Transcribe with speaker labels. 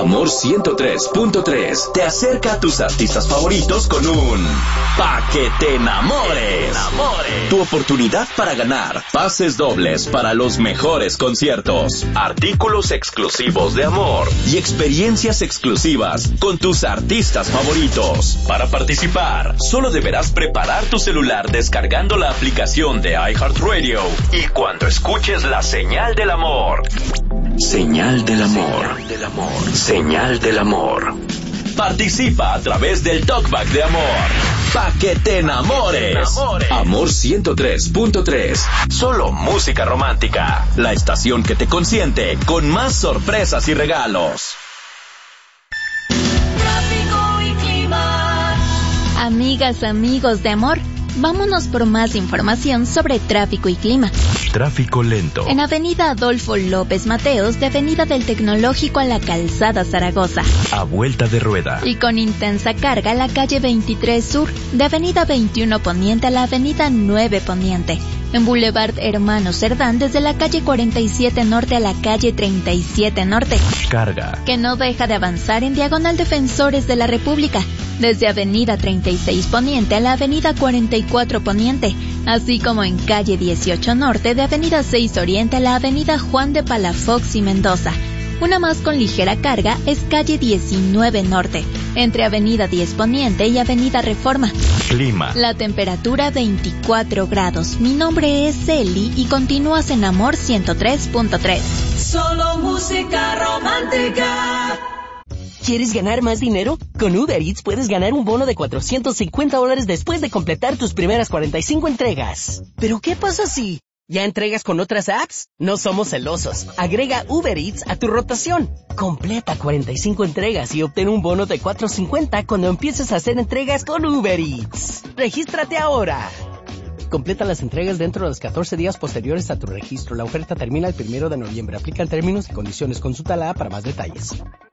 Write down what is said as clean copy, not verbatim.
Speaker 1: Amor 103.3 te acerca a tus artistas favoritos con un Pa' que te enamores. Tu oportunidad para ganar pases dobles para los mejores conciertos, artículos exclusivos de Amor y experiencias exclusivas con tus artistas favoritos. Para participar, solo deberás preparar tu celular descargando la aplicación de iHeartRadio y cuando escuches la señal del amor. Señal del amor. Señal del amor. Participa a través del Talkback de Amor. Pa' que te enamores. Amor 103.3. Solo música romántica. La estación que te consiente con más sorpresas y regalos.
Speaker 2: Tráfico y clima. Amigas, amigos de Amor, vámonos por más información sobre tráfico y clima.
Speaker 3: Tráfico lento.
Speaker 2: En Avenida Adolfo López Mateos, de Avenida del Tecnológico a la Calzada Zaragoza.
Speaker 3: A vuelta de rueda.
Speaker 2: Y con intensa carga la calle 23 Sur, de Avenida 21 Poniente a la Avenida 9 Poniente. En Boulevard Hermano Cerdán, desde la calle 47 Norte a la calle 37 Norte.
Speaker 3: Carga.
Speaker 2: Que no deja de avanzar en diagonal Defensores de la República, desde Avenida 36 Poniente a la Avenida 44 Poniente, así como en calle 18 Norte, de Avenida 6 Oriente a la Avenida Juan de Palafox y Mendoza. Una más con ligera carga es calle 19 Norte, entre Avenida 10 Poniente y Avenida Reforma.
Speaker 3: Clima.
Speaker 2: La temperatura 24 grados. Mi nombre es Eli y continúas en Amor 103.3.
Speaker 4: Solo música romántica.
Speaker 5: ¿Quieres ganar más dinero? Con Uber Eats puedes ganar un bono de $450 después de completar tus primeras 45 entregas. ¿Pero qué pasa si ya entregas con otras apps? No somos celosos. Agrega Uber Eats a tu rotación. Completa 45 entregas y obtén un bono de $450 cuando empieces a hacer entregas con Uber Eats. ¡Regístrate ahora! Completa las entregas dentro de los 14 días posteriores a tu registro. La oferta termina el 1 de noviembre. Aplican términos y condiciones. Consulta la app para más detalles.